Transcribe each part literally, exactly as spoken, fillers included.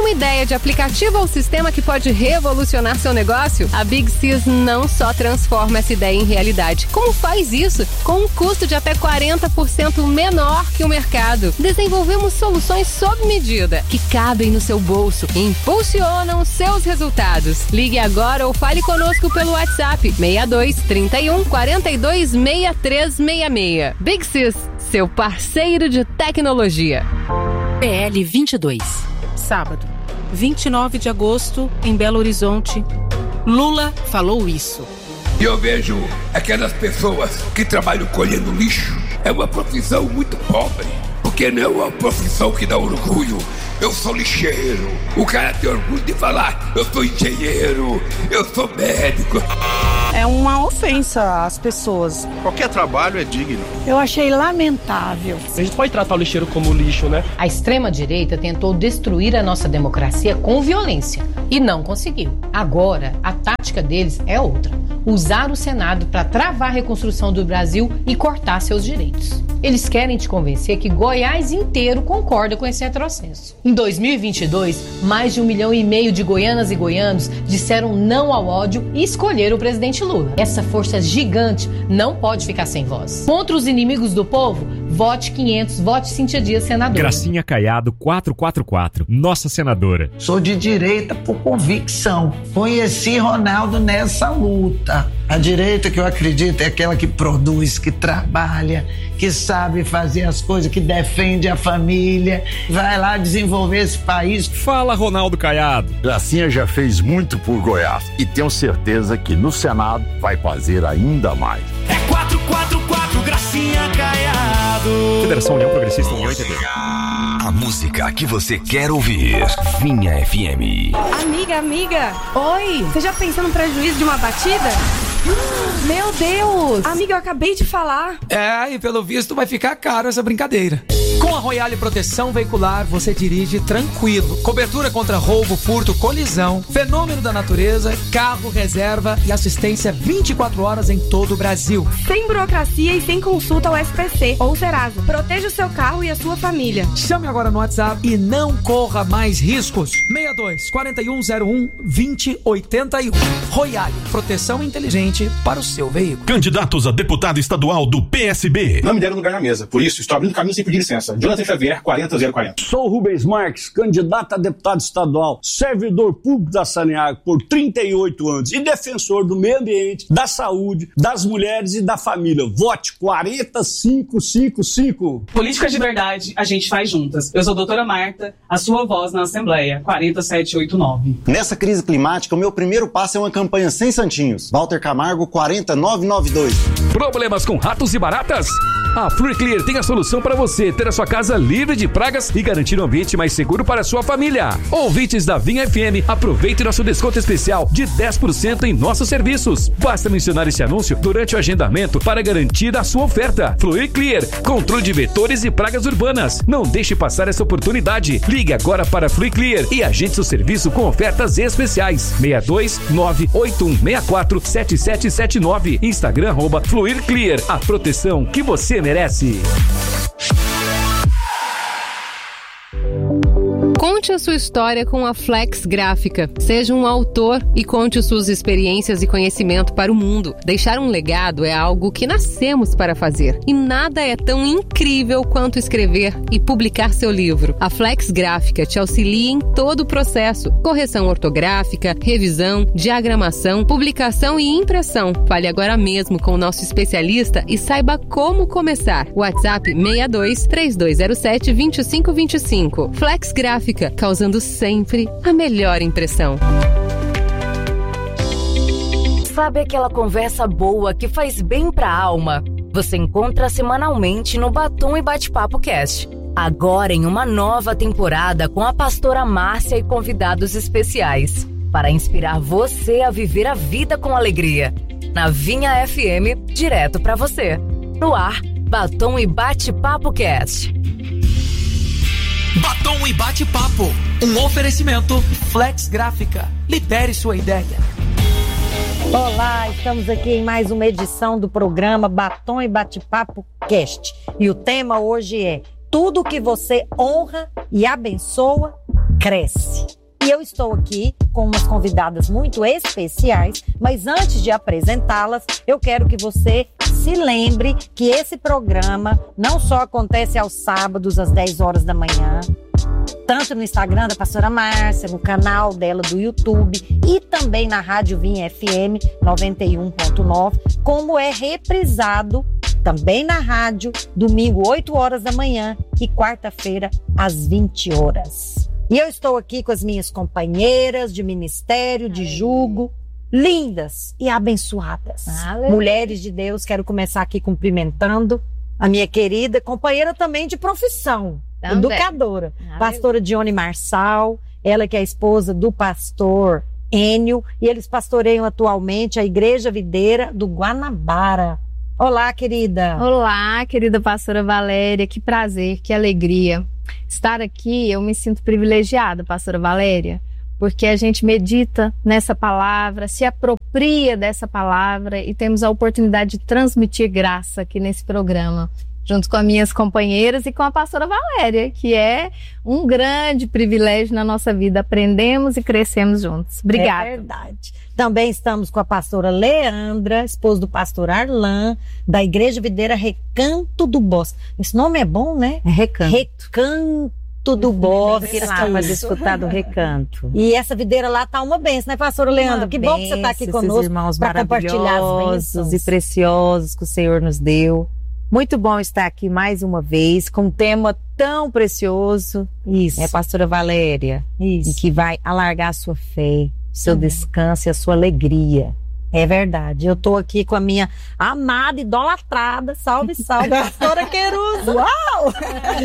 uma ideia de aplicativo ou sistema que pode revolucionar seu negócio? A Big Sys não só transforma essa ideia em realidade, como faz isso com um custo de até quarenta por cento menor que o mercado. Desenvolvemos soluções sob medida, que cabem no seu bolso e impulsionam seus resultados. Ligue agora ou fale conosco pelo WhatsApp seis dois, trinta e um, quarenta e dois, sessenta e três sessenta e seis. Big Sys, seu parceiro de tecnologia. P L vinte e dois. Sábado, vinte e nove de agosto, em Belo Horizonte. Lula falou isso. E eu vejo aquelas pessoas que trabalham colhendo lixo. É uma profissão muito pobre, porque não é uma profissão que dá orgulho. Eu sou lixeiro. O cara tem orgulho de falar, eu sou engenheiro, eu sou médico. É uma ofensa às pessoas. Qualquer trabalho é digno. Eu achei lamentável. A gente pode tratar o lixeiro como lixo, né? A extrema-direita tentou destruir a nossa democracia com violência e não conseguiu. Agora, a tática deles é outra. Usar o Senado para travar a reconstrução do Brasil e cortar seus direitos. Eles querem te convencer que Goiás inteiro concorda com esse retrocesso. Em dois mil e vinte e dois, mais de um milhão e meio de goianas e goianos disseram não ao ódio e escolheram o presidente Lula. Essa força gigante não pode ficar sem voz. Contra os inimigos do povo, vote quinhentos, vote Cíntia Dias, senadora. Gracinha Caiado, quatrocentos e quarenta e quatro, nossa senadora. Sou de direita por convicção. Conheci Ronaldo nessa luta. A direita que eu acredito é aquela que produz, que trabalha, que sabe fazer as coisas, que defende a família, vai lá desenvolver esse país. Fala, Ronaldo Caiado. Gracinha já fez muito por Goiás e tenho certeza que no Senado vai fazer ainda mais. É quatrocentos e quarenta e quatro, Gracinha Caiado. Federação União Progressista União e T V. A música que você quer ouvir. Vinha F M. Amiga, amiga. Oi. Você já pensou no prejuízo de uma batida? Meu Deus! Amiga, eu acabei de falar. É, e pelo visto vai ficar caro essa brincadeira. Com a Royale Proteção Veicular, você dirige tranquilo. Cobertura contra roubo, furto, colisão, fenômeno da natureza, carro, reserva e assistência vinte e quatro horas em todo o Brasil. Sem burocracia e sem consulta ao S P C ou Serasa. Proteja o seu carro e a sua família. Chame agora no WhatsApp e não corra mais riscos. seis dois, quarenta e um zero um, vinte, oitenta e um. Royale Proteção Inteligente para o seu veículo. Candidatos a deputado estadual do P S B. Não me deram lugar na mesa, por isso estou abrindo caminho sem pedir licença. Jonathan Xavier, quarenta zero quarenta. Sou Rubens Marques, candidato a deputado estadual, servidor público da Saneago por trinta e oito anos e defensor do meio ambiente, da saúde, das mulheres e da família. Vote quarenta mil quinhentos e cinquenta e cinco. Política de verdade, a gente faz juntas. Eu sou a doutora Marta, a sua voz na Assembleia, quarenta mil setecentos e oitenta e nove. Nessa crise climática, o meu primeiro passo é uma campanha sem santinhos. Walter Camargo, quarenta mil novecentos e noventa e dois. Problemas com ratos e baratas? A FluiClear tem a solução para você ter a sua casa livre de pragas e garantir um ambiente mais seguro para a sua família. Ouvintes da Vinha F M, aproveite nosso desconto especial de dez por cento em nossos serviços. Basta mencionar esse anúncio durante o agendamento para garantir a sua oferta. FluiClear, controle de vetores e pragas urbanas. Não deixe passar essa oportunidade. Ligue agora para FluiClear e agende seu serviço com ofertas especiais. seis dois nove oito um seis quatro sete sete sete nove. Instagram arroba FluiClear. A proteção que você merece. Conte a sua história com a Flex Gráfica. Seja um autor e conte suas experiências e conhecimento para o mundo. Deixar um legado é algo que nascemos para fazer. E nada é tão incrível quanto escrever e publicar seu livro. A Flex Gráfica te auxilia em todo o processo. Correção ortográfica, revisão, diagramação, publicação e impressão. Fale agora mesmo com o nosso especialista e saiba como começar. WhatsApp seis dois, três dois zero sete, dois cinco dois cinco. Flex Gráfica, causando sempre a melhor impressão. Sabe aquela conversa boa que faz bem pra alma? Você encontra semanalmente no Batom e Bate-Papo Cast. Agora em uma nova temporada com a pastora Márcia e convidados especiais. Para inspirar você a viver a vida com alegria. Na Vinha F M, direto pra você. No ar, Batom e Bate-Papo Cast. Batom e Bate-Papo, um oferecimento Flex Gráfica. Libere sua ideia. Olá, estamos aqui em mais uma edição do programa Batom e Bate-Papo Cast. E o tema hoje é: tudo que você honra e abençoa cresce. E eu estou aqui com umas convidadas muito especiais, mas antes de apresentá-las, eu quero que você se lembre que esse programa não só acontece aos sábados às dez horas da manhã, tanto no Instagram da pastora Márcia, no canal dela do YouTube e também na Rádio Vinha F M noventa e um ponto nove, como é reprisado também na rádio, domingo oito horas da manhã e quarta-feira às vinte horas. E eu estou aqui com as minhas companheiras de ministério, de jugo, lindas e abençoadas. Aleluia. Mulheres de Deus, quero começar aqui cumprimentando a minha querida companheira também de profissão, também. Educadora, Aleluia. Pastora Dione Marçal, ela que é a esposa do pastor Enio, e eles pastoreiam atualmente a Igreja Videira do Guanabara. Olá, querida. Olá, querida pastora Valéria, que prazer, que alegria estar aqui. Eu me sinto privilegiada, pastora Valéria, porque a gente medita nessa palavra, se apropria dessa palavra e temos a oportunidade de transmitir graça aqui nesse programa, junto com as minhas companheiras e com a pastora Valéria, que é um grande privilégio na nossa vida. Aprendemos e crescemos juntos. Obrigada. É verdade. Também estamos com a pastora Leandra, esposa do pastor Arlan, da Igreja Videira Recanto do Bosque. Esse nome é bom, né? É Recanto. Recanto do Bosque. Lá para desfrutar do recanto. E essa videira lá tá uma benção, né, pastora Leandra? Uma que bom que você tá aqui conosco para compartilhar as bênçãos e preciosos que o Senhor nos deu. Muito bom estar aqui mais uma vez com um tema tão precioso. Isso. É, pastora Valéria. Isso. E que vai alargar a sua fé, seu Uhum. descanso e a sua alegria. É verdade. Eu tô aqui com a minha amada, idolatrada, salve, salve, pastora Querusa. Uau!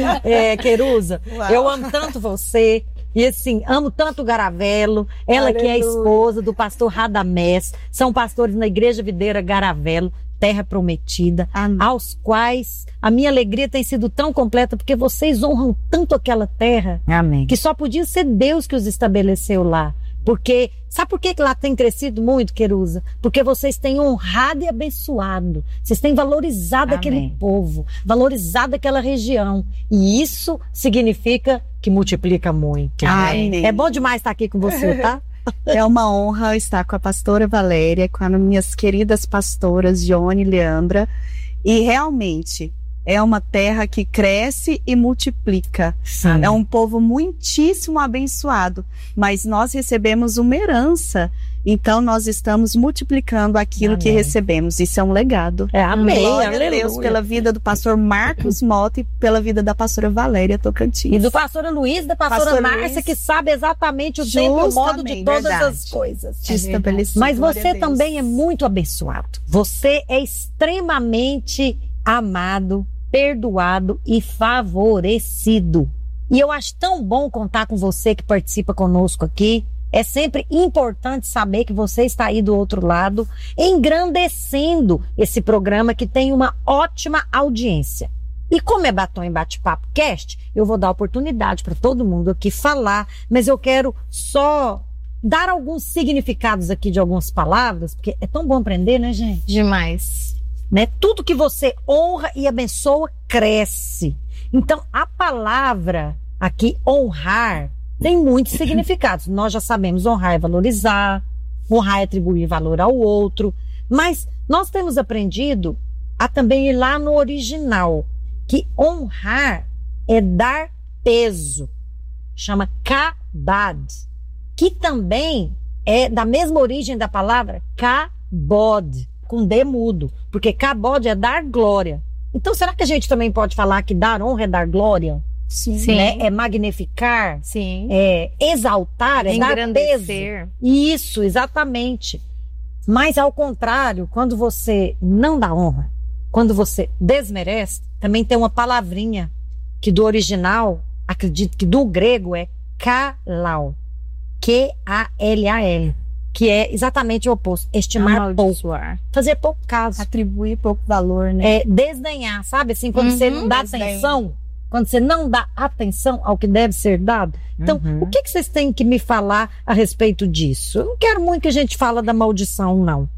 É, Querusa, Uau. Eu amo tanto você. E assim, amo tanto o Garavelo. Ela Aleluia. Que é esposa do pastor Radamés. São pastores na Igreja Videira Garavelo, Terra Prometida, Amém. Aos quais a minha alegria tem sido tão completa, porque vocês honram tanto aquela terra. Amém. Que só podia ser Deus que os estabeleceu lá. Porque, sabe por que lá tem crescido muito, Querusa? Porque vocês têm honrado e abençoado. Vocês têm valorizado Amém. Aquele povo, valorizado aquela região. E isso significa que multiplica muito. Amém. É bom demais estar aqui com você, tá? É uma honra estar com a pastora Valéria, com as minhas queridas pastoras Dione e Leandra. E realmente é uma terra que cresce e multiplica. Sim. É um povo muitíssimo abençoado, mas nós recebemos uma herança, então nós estamos multiplicando aquilo amém. Que recebemos. Isso é um legado. É, amém. Glória Aleluia. a Deus pela vida do pastor Marcos Mota e pela vida da pastora Valéria Tocantins. E do pastor Luiz, da pastora pastor Márcia, Luiz, que sabe exatamente o tempo e o modo de todas verdade. As coisas. É mas você também é muito abençoado. Você é extremamente amado, perdoado e favorecido. E eu acho tão bom contar com você que participa conosco aqui. É sempre importante saber que você está aí do outro lado, engrandecendo esse programa que tem uma ótima audiência. E como é Batom e Bate-Papo Cast, eu vou dar oportunidade para todo mundo aqui falar, mas eu quero só dar alguns significados aqui de algumas palavras, porque é tão bom aprender, né, gente? Demais. Né? Tudo que você honra e abençoa cresce. Então, a palavra aqui, honrar, tem muitos significados. Nós já sabemos honrar é valorizar, honrar é atribuir valor ao outro, mas nós temos aprendido a também ir lá no original, que honrar é dar peso, chama kabad, que também é da mesma origem da palavra kabod, com D mudo, porque kabod é dar glória. Então, será que a gente também pode falar que dar honra é dar glória? Sim. Né? É magnificar, Sim. é exaltar, é dar peso. Isso, exatamente. Mas, ao contrário, quando você não dá honra, quando você desmerece, também tem uma palavrinha que do original, acredito que do grego é kalau, Q A L A L, que é exatamente o oposto, estimar pouco, fazer pouco caso, atribuir pouco valor, né? É desdenhar, sabe assim, quando uhum, você não dá desdenho. atenção, quando você não dá atenção ao que deve ser dado. Então, uhum. o que, que vocês têm que me falar a respeito disso? Eu não quero muito que a gente fale da maldição, não.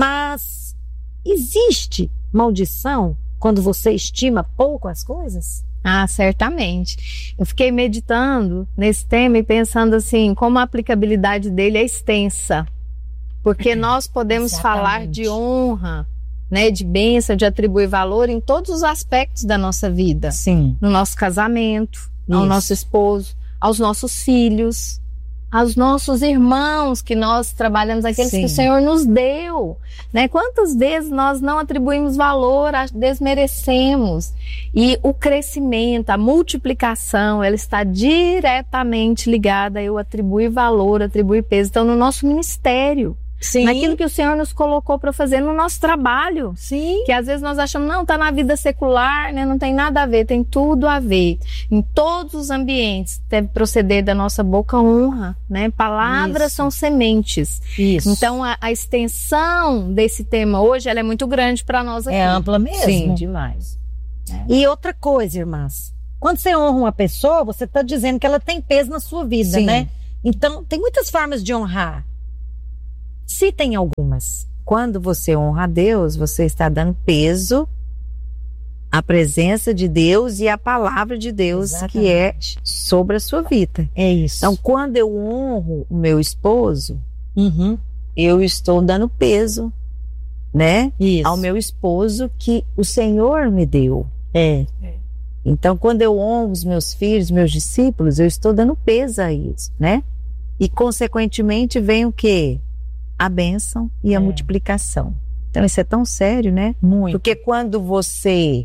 Mas existe maldição quando você estima pouco as coisas? Ah, certamente. Eu fiquei meditando nesse tema e pensando assim, como a aplicabilidade dele é extensa. Porque nós podemos Exatamente. falar de honra, né, de bênção, de atribuir valor em todos os aspectos da nossa vida. Sim. No nosso casamento, Isso. ao nosso esposo, aos nossos filhos, aos nossos irmãos que nós trabalhamos, aqueles Sim. que o Senhor nos deu, né? Quantas vezes nós não atribuímos valor, desmerecemos. E o crescimento, a multiplicação, ela está diretamente ligada a eu atribuir valor, atribuir peso. Então, no nosso ministério, Sim. naquilo que o Senhor nos colocou para fazer no nosso trabalho. Sim. Que às vezes nós achamos, não, tá na vida secular, né? Não tem nada a ver, tem tudo a ver. Em todos os ambientes deve proceder da nossa boca honra, né? Palavras Isso. são sementes. Isso. Então a, a extensão desse tema hoje, ela é muito grande para nós aqui. É ampla mesmo. Sim, demais. É. E outra coisa, irmãs, quando você honra uma pessoa, você está dizendo que ela tem peso na sua vida, Sim. né? Então, tem muitas formas de honrar. Se tem algumas. Quando você honra a Deus, você está dando peso à presença de Deus e à palavra de Deus Exatamente. que é sobre a sua vida. É isso. Então, quando eu honro o meu esposo, uhum. eu estou dando peso, né, isso. ao meu esposo que o Senhor me deu. É. é. Então, quando eu honro os meus filhos, meus discípulos, eu estou dando peso a isso, né? E, consequentemente, vem o quê? A bênção e a é. multiplicação. Então, isso é tão sério, né? Muito. Porque quando você...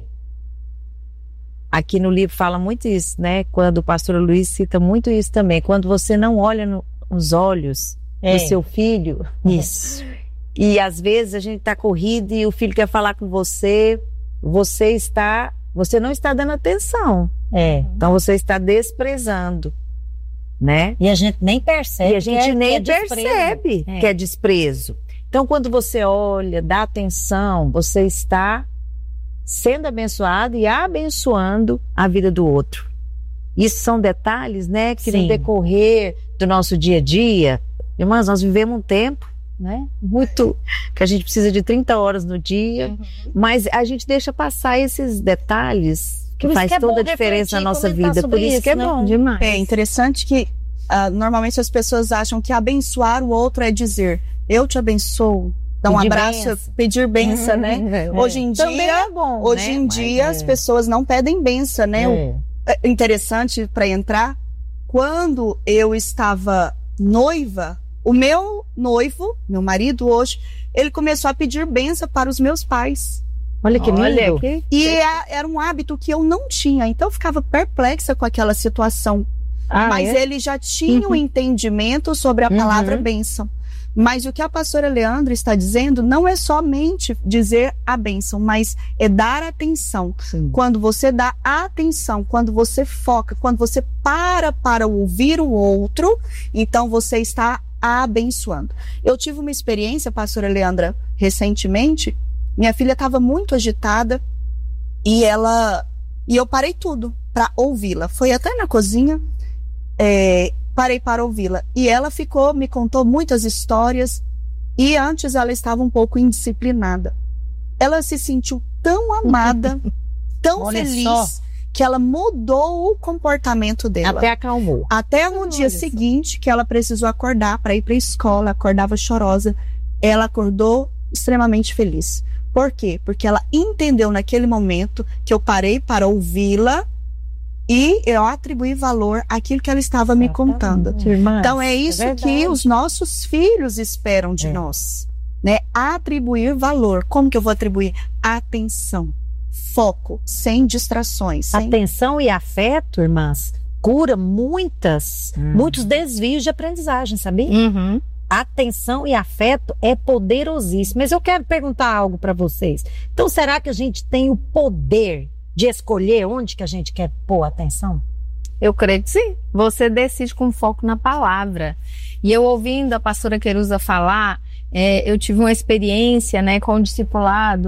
Aqui no livro fala muito isso, né? Quando o pastor Luiz cita muito isso também. Quando você não olha no, nos olhos é. do seu filho. Isso. E, às vezes, a gente está corrido e o filho quer falar com você. Você está... Você não está dando atenção. É. Então, você está desprezando. Né? E a gente nem percebe. E a gente que é, nem que é percebe é. que é desprezo. Então, quando você olha, dá atenção, você está sendo abençoado e abençoando a vida do outro. Isso são detalhes, né, que Sim. no decorrer do nosso dia a dia, irmãs, nós vivemos um tempo, né, muito, que a gente precisa de trinta horas no dia, uhum. mas a gente deixa passar esses detalhes que faz que é toda a diferença na nossa vida. Por isso, isso que é não? bom demais. É interessante que uh, normalmente as pessoas acham que abençoar o outro é dizer eu te abençoo, dar um pedir abraço, benção. pedir benção, né? É. Hoje em Também dia, é bom, hoje né? em Mas dia é. as pessoas não pedem benção, né? É. O, é interessante para entrar, quando eu estava noiva, o meu noivo, meu marido hoje, ele começou a pedir benção para os meus pais. Olha que lindo. Olha, que... E é, era um hábito que eu não tinha, então eu ficava perplexa com aquela situação. Ah, Mas é? ele já tinha um uhum. entendimento sobre a palavra uhum. bênção. Mas o que a pastora Leandra está dizendo não é somente dizer a bênção, mas é dar atenção. Sim. Quando você dá atenção, quando você foca, quando você para para ouvir o outro, então você está abençoando. Eu tive uma experiência, pastora Leandra, recentemente. Minha filha estava muito agitada e ela e eu parei tudo para ouvi-la. Foi até na cozinha, é, parei para ouvi-la. E ela ficou, me contou muitas histórias e antes ela estava um pouco indisciplinada. Ela se sentiu tão amada, tão Olha feliz, só. que ela mudou o comportamento dela. Até acalmou. Até no Olha dia só. seguinte, que ela precisou acordar para ir para a escola, acordava chorosa. Ela acordou extremamente feliz. Por quê? Porque ela entendeu naquele momento que eu parei para ouvi-la e eu atribuí valor àquilo que ela estava me contando. Irmãs, então é isso é que os nossos filhos esperam de É. nós, né? Atribuir valor. Como que eu vou atribuir? Atenção, foco, sem distrações. Sem... Atenção e afeto, irmãs, cura muitas, Hum. muitos desvios de aprendizagem, sabia? Uhum. Atenção e afeto é poderosíssimo. Mas eu quero perguntar algo para vocês. Então, será que a gente tem o poder de escolher onde que a gente quer pôr atenção? Eu creio que sim. Você decide com foco na palavra. E eu ouvindo a pastora Querusa falar, é, eu tive uma experiência, né, com o discipulado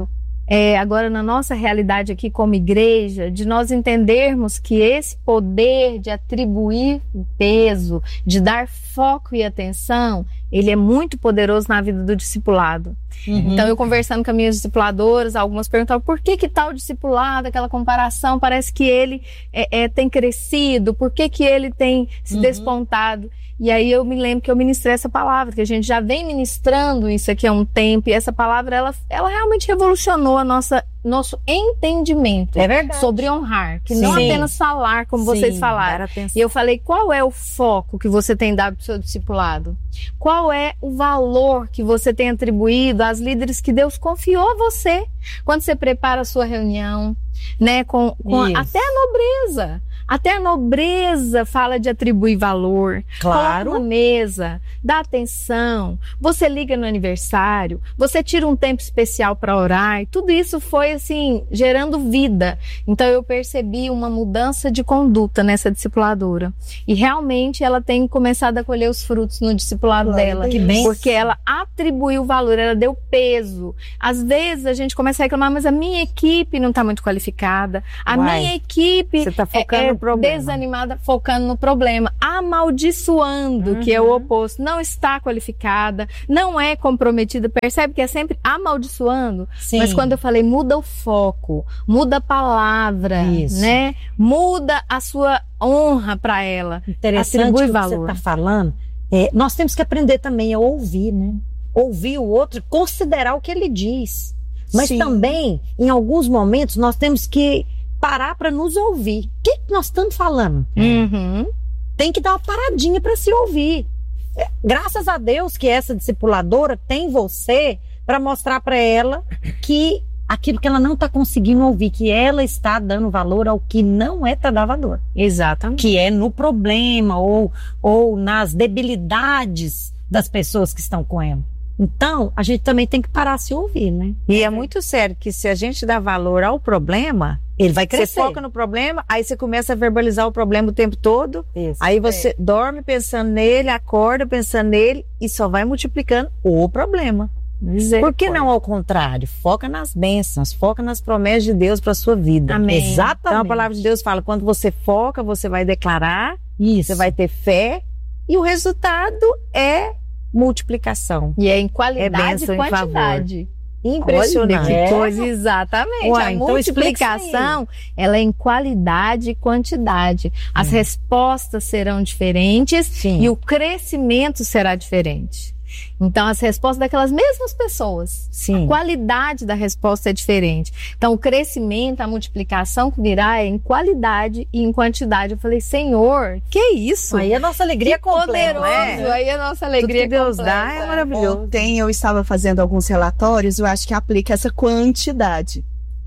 é, agora na nossa realidade aqui como igreja, de nós entendermos que esse poder de atribuir peso, de dar foco e atenção, ele é muito poderoso na vida do discipulado. Uhum. Então, eu conversando com as minhas discipuladoras, algumas perguntavam por que que tal discipulado, aquela comparação, parece que ele é, é, tem crescido, por que que ele tem se uhum. despontado. E aí eu me lembro que eu ministrei essa palavra, que a gente já vem ministrando isso aqui há um tempo, e essa palavra, ela, ela realmente revolucionou a nossa, nosso entendimento é verdade. Sobre honrar, que Sim. não apenas falar, como Sim, vocês falaram. E eu falei, qual é o foco que você tem dado para o seu discipulado? Qual é o valor que você tem atribuído às líderes que Deus confiou a você? Quando você prepara a sua reunião, né, com, com a, até a nobreza. Até a nobreza fala de atribuir valor. Claro. Coloca na mesa, dá atenção. Você liga no aniversário, você tira um tempo especial para orar. E tudo isso foi, assim, gerando vida. Então, eu percebi uma mudança de conduta nessa discipuladora. E, realmente, ela tem começado a colher os frutos no discipulado Glória dela. Que bem. Porque ela atribuiu valor, ela deu peso. Às vezes, a gente começa a reclamar, mas a minha equipe não está muito qualificada. A Uai, minha equipe você tá focando é, no problema. desanimada, focando no problema, amaldiçoando, uhum. que é o oposto, não está qualificada, não é comprometida, percebe que é sempre amaldiçoando. Sim. Mas quando eu falei, muda o foco, muda a palavra, Isso. né? Muda a sua honra para ela. Interessante atribui que valor. você está falando. É, nós temos que aprender também a ouvir, né? Ouvir o outro, considerar o que ele diz. Mas Sim. também, em alguns momentos, nós temos que parar para nos ouvir. O que, que nós estamos falando? Uhum. Tem que dar uma paradinha para se ouvir. É, graças a Deus que essa discipuladora tem você para mostrar para ela que aquilo que ela não está conseguindo ouvir, que ela está dando valor ao que não é para dar valor. Exatamente. Que é no problema ou, ou nas debilidades das pessoas que estão com ela. Então, a gente também tem que parar a se ouvir, né? E é muito sério que se a gente dá valor ao problema, ele vai crescer. Você foca no problema, aí você começa a verbalizar o problema o tempo todo. Isso. Aí você é. dorme pensando nele, acorda pensando nele e só vai multiplicando o problema. Por que não ao contrário? Foca nas bênçãos, foca nas promessas de Deus para sua vida. Amém. Exatamente. Então a palavra de Deus fala, quando você foca, você vai declarar, Isso. você vai ter fé e o resultado é multiplicação. E é em qualidade é e quantidade. Impressionante. Olha, que coisa, exatamente. Ué, a então multiplicação, ela é em qualidade e quantidade. As hum. respostas serão diferentes Sim. e o crescimento será diferente. Então, as respostas daquelas mesmas pessoas. Sim. A qualidade da resposta é diferente. Então, o crescimento, a multiplicação que virá é em qualidade e em quantidade. Eu falei, Senhor, que isso? Aí a nossa alegria é completa, poderoso. Né? Aí a nossa alegria Tudo que Deus completa. dá é maravilhoso. Ontem eu estava fazendo alguns relatórios, eu acho que aplica essa quantidade.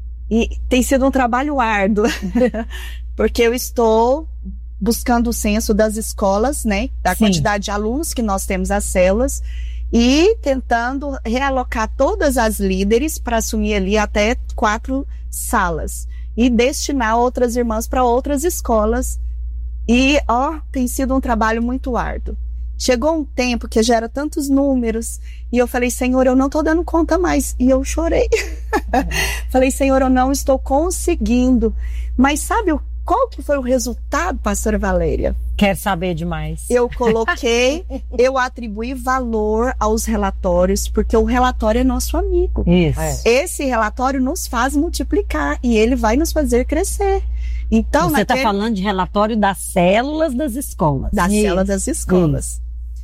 E tem sido um trabalho árduo, porque eu estou buscando o censo das escolas, né? Da Sim. quantidade de alunos que nós temos as células e tentando realocar todas as líderes para assumir ali até quatro salas e destinar outras irmãs para outras escolas. E, ó, tem sido um trabalho muito árduo. Chegou um tempo que gera tantos números e eu falei, Senhor, eu não estou dando conta mais. E eu chorei. Falei, Senhor, eu não estou conseguindo. Mas sabe o Qual que foi o resultado, pastora Valéria? Quer saber demais. Eu coloquei, eu atribuí valor aos relatórios, porque o relatório é nosso amigo. Isso. Esse relatório nos faz multiplicar e ele vai nos fazer crescer. Então, você está naquele... falando de relatório das células das escolas. Das Isso. células das escolas. Isso.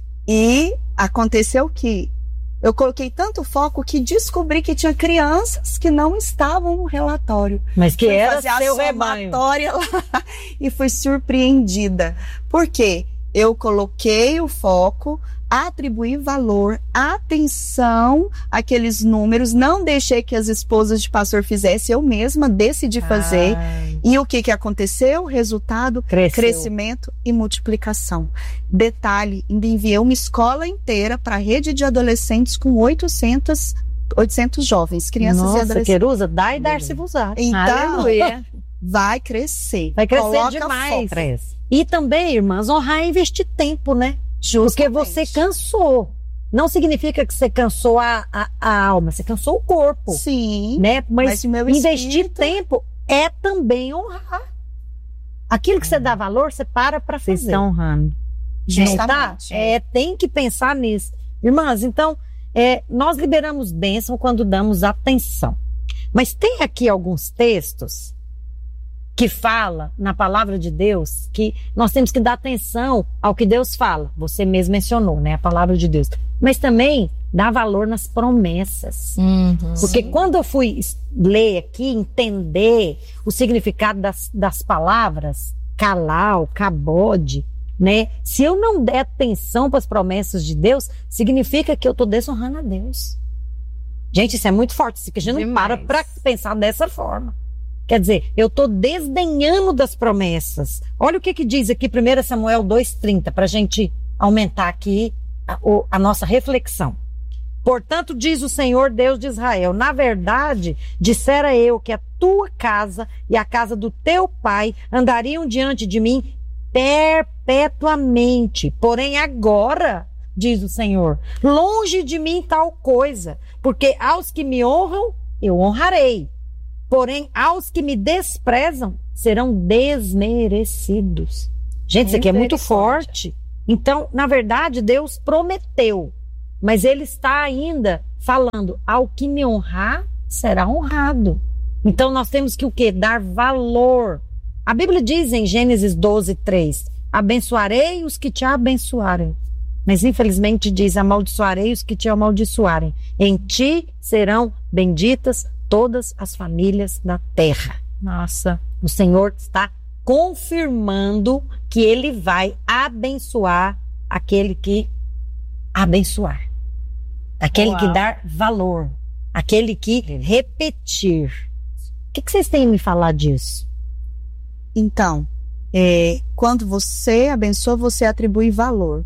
E aconteceu que eu coloquei tanto foco que descobri que tinha crianças que não estavam no relatório. Mas que fui era fazer seu a somatória lá e fui surpreendida. Por quê? Eu coloquei o foco, atribuí valor, atenção àqueles números, não deixei que as esposas de pastor fizessem, eu mesma decidi fazer. Ai. E o que que aconteceu? Resultado, Cresceu. crescimento e multiplicação. Detalhe, ainda enviei uma escola inteira para a rede de adolescentes com oitocentos, oitocentos jovens, crianças Nossa, e adolescentes. Querusa, dá e dar-se-vos-á. Então, Aleluia. vai crescer. Vai crescer Coloca demais. Foco. E também, irmãs, honrar e investir tempo, né? Justamente. Porque você cansou. Não significa que você cansou a, a, a alma, você cansou o corpo. Sim. Né? Mas, mas o meu investir espírito... tempo é também honrar. Aquilo que você dá valor, você para para fazer. Vocês estão honrando. Não tá? É, tem que pensar nisso. Irmãs, então, é, nós liberamos bênção quando damos atenção. Mas tem aqui alguns textos que fala na palavra de Deus que nós temos que dar atenção ao que Deus fala. Você mesmo mencionou, né? A palavra de Deus. Mas também dá valor nas promessas. Uhum. Porque quando eu fui ler aqui, entender o significado das, das palavras, calal, cabode, né? Se eu não der atenção para as promessas de Deus, significa que eu estou desonrando a Deus. Gente, isso é muito forte. Isso que a gente não para para pensar dessa forma. Quer dizer, eu estou desdenhando das promessas. Olha o que, que diz aqui primeiro Samuel dois, trinta, para a gente aumentar aqui a, a nossa reflexão. Portanto, diz o Senhor Deus de Israel, na verdade, dissera eu que a tua casa e a casa do teu pai andariam diante de mim perpetuamente. Porém, agora, diz o Senhor, longe de mim tal coisa, porque aos que me honram, eu honrarei. Porém, aos que me desprezam, serão desmerecidos. Gente, isso aqui é muito forte. Então, na verdade, Deus prometeu, mas Ele está ainda falando, ao que me honrar, será honrado. Então, nós temos que o quê? Dar valor. A Bíblia diz em Gênesis doze, três, abençoarei os que te abençoarem. Mas, infelizmente, diz, amaldiçoarei os que te amaldiçoarem. Em ti serão benditas todas as famílias da terra. Nossa. O Senhor está confirmando que Ele vai abençoar aquele que abençoar. Aquele Uau. que dá valor. Aquele que repetir. O que, que vocês têm a me falar disso? Então, é, quando você abençoa, você atribui valor.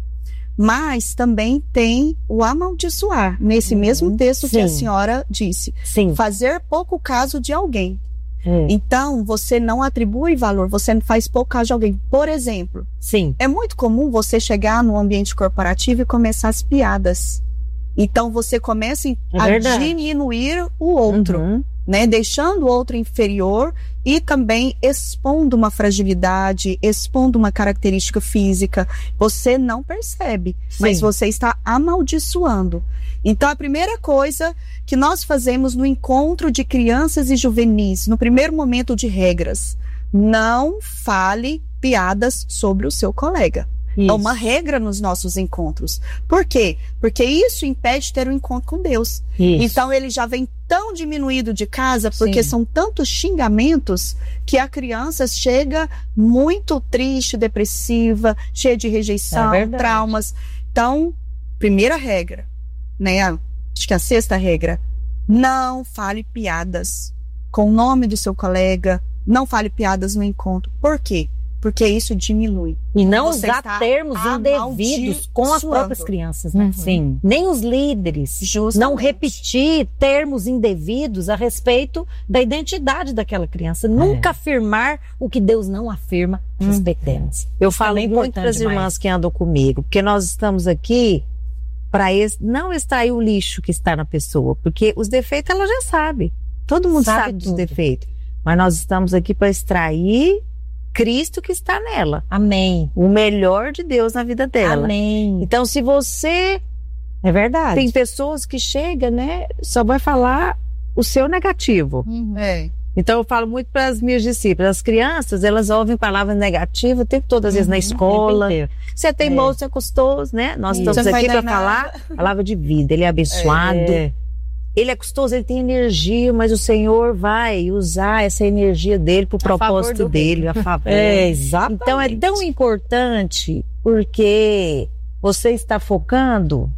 Mas também tem o amaldiçoar, nesse uhum. mesmo texto Sim. que a senhora disse. Sim. Fazer pouco caso de alguém. Hum. Então, você não atribui valor, você faz pouco caso de alguém. Por exemplo, Sim. é muito comum você chegar no ambiente corporativo e começar as piadas. Então, você começa é a verdade. diminuir o outro, uhum. né? Deixando o outro inferior e também expondo uma fragilidade, expondo uma característica física. Você não percebe, Sim. mas você está amaldiçoando. Então, a primeira coisa que nós fazemos no encontro de crianças e juvenis, no primeiro momento de regras, não fale piadas sobre o seu colega. Isso. É uma regra nos nossos encontros. Por quê? Porque isso impede de ter um encontro com Deus. Isso. Então ele já vem tão diminuído de casa, porque Sim. são tantos xingamentos, que a criança chega muito triste, depressiva, cheia de rejeição, é traumas. Então, primeira regra, né? Acho que a sexta regra, não fale piadas com o nome do seu colega, não fale piadas no encontro. Por quê? Porque isso diminui. E não usar termos indevidos com as próprias crianças, né? Uhum. Sim. Nem os líderes. Justamente. Não repetir termos indevidos a respeito da identidade daquela criança. É. Nunca afirmar o que Deus não afirma a respeito delas. Eu falei muito para as irmãs que andam comigo, porque nós estamos aqui para não extrair o lixo que está na pessoa, porque os defeitos ela já sabe. Todo mundo sabe, sabe dos defeitos. Mas nós estamos aqui para extrair Cristo que está nela. Amém. O melhor de Deus na vida dela. Amém. Então, se você... É verdade. Tem pessoas que chegam, né? Só vai falar o seu negativo. Uhum. É. Então, eu falo muito para as minhas discípulas. As crianças, elas ouvem palavras negativas o tempo todo, às vezes uhum. na escola. Você é teimoso, você é custoso, né? Nós Isso. estamos aqui para falar palavra de vida. Ele é abençoado. É. Ele é custoso, ele tem energia, mas o Senhor vai usar essa energia dele para o propósito dele, a favor. É, exatamente. Então é tão importante porque você está focando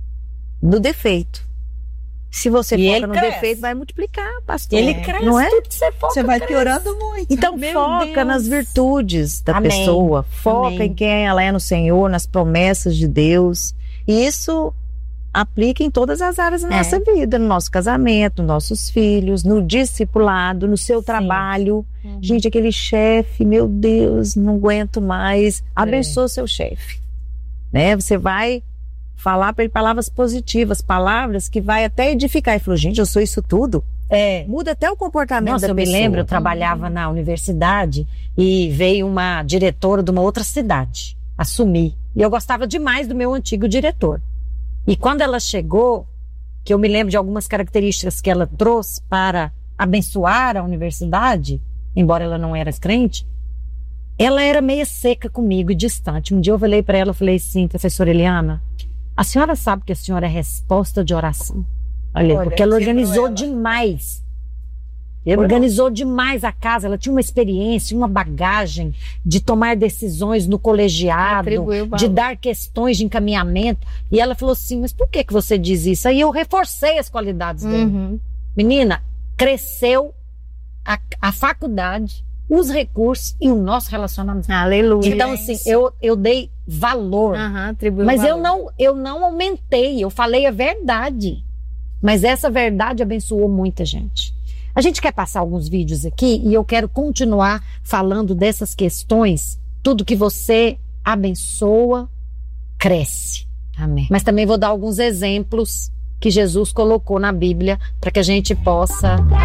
no defeito. Se você e foca no cresce. defeito, vai multiplicar, pastor. Ele cresce, não é? Tudo que você foca, você vai cresce. piorando muito. Então Meu foca Deus. nas virtudes da Amém. pessoa, foca Amém. em quem ela é no Senhor, nas promessas de Deus. E isso aplica em todas as áreas da é. nossa vida, no nosso casamento, nos nossos filhos, no discipulado, no seu Sim. trabalho. Uhum. Gente, aquele chefe, meu Deus, não aguento mais. Abençoa é. seu chefe. Né? Você vai falar para ele palavras positivas, palavras que vai até edificar. Ele falou, gente, eu sou isso tudo. É. Muda até o comportamento Nossa, da eu pessoa. me lembro, eu trabalhava na universidade e veio uma diretora de uma outra cidade assumir. E eu gostava demais do meu antigo diretor. E quando ela chegou, que eu me lembro de algumas características que ela trouxe para abençoar a universidade, embora ela não era crente, ela era meio seca comigo e distante. Um dia eu falei para ela, eu falei assim, professora Eliana, a senhora sabe que a senhora é resposta de oração. Olha, Olha, porque ela organizou ela. demais. Ela organizou demais a casa. Ela tinha uma experiência, uma bagagem de tomar decisões no colegiado, de dar questões de encaminhamento. E ela falou assim, mas por que, que você diz isso? Aí eu reforcei as qualidades dela. Uhum. Menina, cresceu a, a faculdade, os recursos e o nosso relacionamento. Aleluia. Então, assim, eu, eu dei valor. Uhum, mas valor. eu não, eu não aumentei, eu falei a verdade. Mas essa verdade abençoou muita gente. A gente quer passar alguns vídeos aqui e eu quero continuar falando dessas questões. Tudo que você abençoa, cresce. Amém. Mas também vou dar alguns exemplos que Jesus colocou na Bíblia para que a gente possa